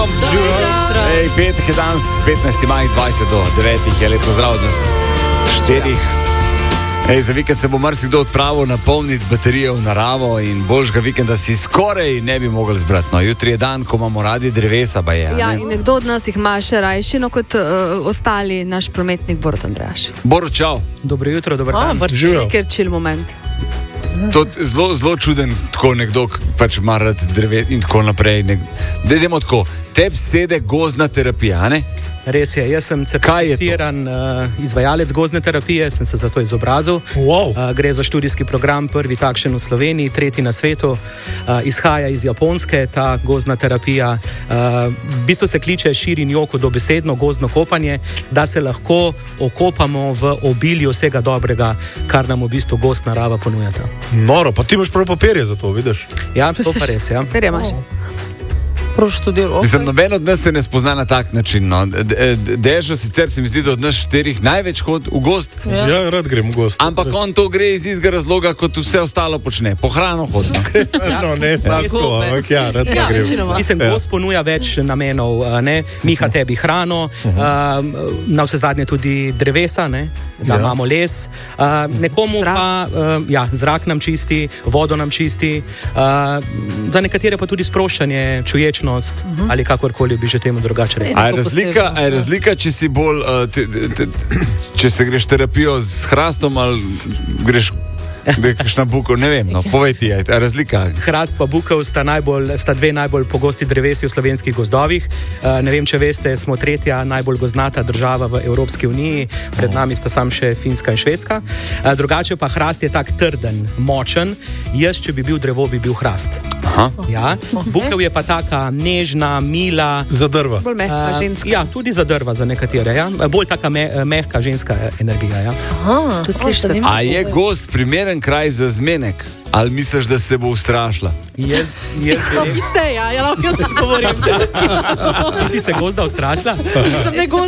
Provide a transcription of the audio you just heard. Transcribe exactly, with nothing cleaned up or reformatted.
Ej, petek je danes, petnajsti maj, dvajset do devetih, je lepo zdrav od nas štirih. Ej, za vikend se bo marsikdo odpravil napolniti baterije v naravo in boljšega vikenda si skoraj ne bi mogli zbrati. No, jutri je dan, ko imamo radi drevesa, ba je. Ja, in nekdo od nas jih ima še rajšino kot uh, ostali, naš prometnik Borut Andrejaš. Borut, čau. Dobro jutro, dober dan. Živijo. Ker chill moment. To je zelo, zelo čuden, tako nekdo, pač ima rad dreves in tako naprej. Dajmo tako, te vsede gozdna terapija, ne? Res je, jaz sem certificiran uh, izvajalec gozdne terapije, sem se za to izobrazil. Wow. Uh, gre za študijski program, prvi takšen v Sloveniji, tretji na svetu. Uh, izhaja iz Japonske ta gozdna terapija. Uh, v bistvu se kliče Širin Joku dobesedno gozdno kopanje, da se lahko okopamo v obilju vsega dobrega, kar nam v bistvu gozd narava ponujata. Noro, pa ti imaš prav papirje za to, vidiš? Ja, to pa res, ja. Ker je imaš. Okay. Mislim, noben od nas se ne spozna na tak način. No. Dežo sicer se mi zdi, da od nas štirih največ hod v gozd. Ja, ja rad grem v gozd. Ampak on to gre iz istega razloga, kot vse ostalo počne. Po hrano hodi. No, ne samsko, ampak ja, rad Ja, grem. večinoma. Mislim, gozd ponuja več namenov, ne? Miha tebi hrano, um, na vse zadnje tudi drevesa, ne? Da Ja. imamo les. Uh, nekomu Zrak. pa um, ja, zrak nam čisti, vodo nam čisti, uh, za nekatere pa tudi sproščanje, čuječnost ali kakorkoli bi že temu drugače rekel. A je Neko razlika, posebno, a je ja. razlika, če si bolj, uh, te, te, te, če se greš terapijo s hrastom ali greš, da je kakšna buko, ne vem, no, povej ti, a je razlika. Hrast pa bukev sta, najbolj, sta dve najbolj pogosti drevesi v slovenskih gozdovih. Uh, ne vem, če veste, smo tretja najbolj gozdnata država v Evropski uniji, pred nami sta sam še Finska in Švedska. Uh, drugače pa hrast je tak trden, močen. Jaz, če bi bil drevo, bi bil hrast. Aha. Ja? Bukev je pa taka nežna, mila. Za drva. Bolj mehka Uh, ženska. ja, tudi za drva za nekatere. Ja? Bolj taka me, mehka ženska energija. Ja? Aha, Tudi o, slišiš se. zanimivo. A je gozd primeren kraj za zmenek? Ali misliš, da se bo ustrašila? Jaz, jaz To bi se, ja, ja, lahko jaz odgovorim. bi se gozda ustrašila. Sem ne gozd